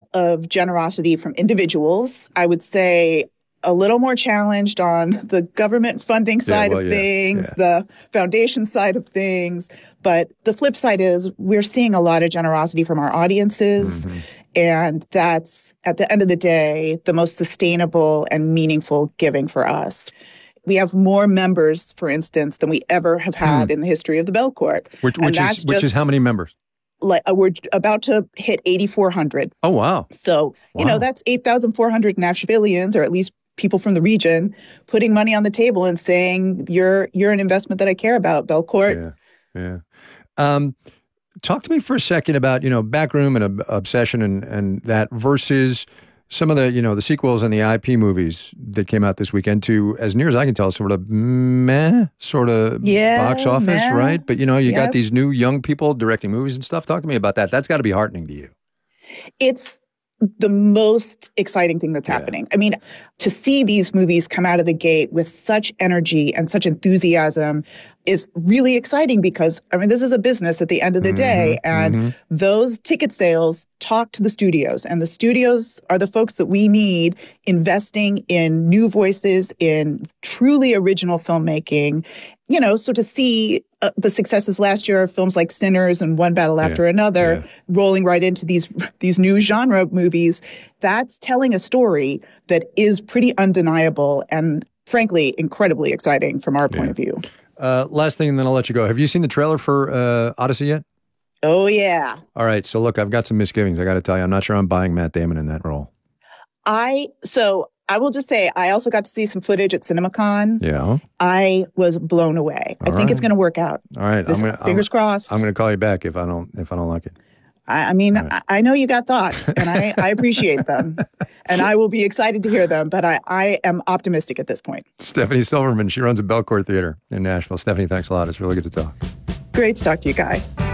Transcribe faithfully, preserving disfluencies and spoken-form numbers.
of generosity from individuals. I would say a little more challenged on the government funding side yeah, well, of yeah, things, yeah. the foundation side of things. But the flip side is we're seeing a lot of generosity from our audiences. Mm-hmm. And that's, at the end of the day, the most sustainable and meaningful giving for us. We have more members, for instance, than we ever have had hmm. in the history of the Bell Corp. Which, and which that's is which just, is how many members? Like uh, we're about to hit eighty-four hundred. Oh, wow. So, you Wow. know, that's eight thousand four hundred Nashvillians, or at least people from the region, putting money on the table and saying, you're you're an investment that I care about, Belcourt. Yeah, yeah. Um, talk to me for a second about, you know, Backroom and Ob- Obsession and, and that versus some of the, you know, the sequels and the I P movies that came out this weekend to, as near as I can tell, sort of meh, sort of Yeah, box office, meh. right? But, you know, you Yep. got these new young people directing movies and stuff. Talk to me about that. That's got to be heartening to you. It's the most exciting thing that's Yeah. happening. I mean, to see these movies come out of the gate with such energy and such enthusiasm is really exciting because, I mean, this is a business at the end of the Mm-hmm, day. And mm-hmm. those ticket sales talk to the studios. And the studios are the folks that we need investing in new voices, in truly original filmmaking. You know, so to see uh, the successes last year of films like Sinners and One Battle After Yeah, Another yeah. rolling right into these these new genre movies, that's telling a story that is pretty undeniable and, frankly, incredibly exciting from our point Yeah. of view. Uh, last thing, and then I'll let you go. Have you seen the trailer for uh, Odyssey yet? Oh, yeah. All right. So, look, I've got some misgivings. I got to tell you, I'm not sure I'm buying Matt Damon in that role. I, so I will just say, I also got to see some footage at CinemaCon. Yeah. I was blown away. All I think right. it's going to work out. All right. This, I'm gonna, fingers I'm, crossed. I'm going to call you back if I don't if I don't like it. I, I mean, All right. I, I know you got thoughts, and I, I appreciate them. And I will be excited to hear them, but I, I am optimistic at this point. Stephanie Silverman, she runs a Belcourt Theater in Nashville. Stephanie, thanks a lot. It's really good to talk. Great to talk to you, Guy.